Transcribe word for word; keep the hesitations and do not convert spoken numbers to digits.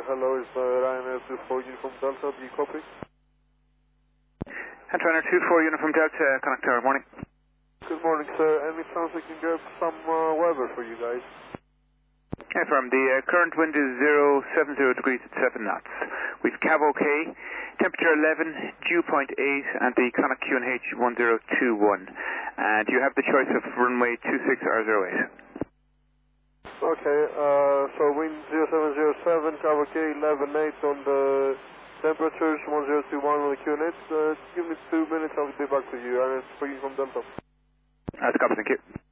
hello, it's uh, Ryanair two four Uniform Delta, do you copy? Ryanair two four Uniform Delta, connect tower, morning. Good morning, sir. Any chance we can get some uh, weather for you guys? Yeah, from the uh, current wind is zero seven zero degrees at seven knots. We've Cav OK, temperature eleven, dew point eight, and the Connacht Q N H one zero two one. And you have the choice of runway two six or zero eight. Okay, uh, so wind zero seven zero seven, Cav OK, eleven eight on the temperatures, one zero two one on the Q N H. Uh, give me two minutes, I'll be back to you. And it's for you from Delta. That's a copy, thank you.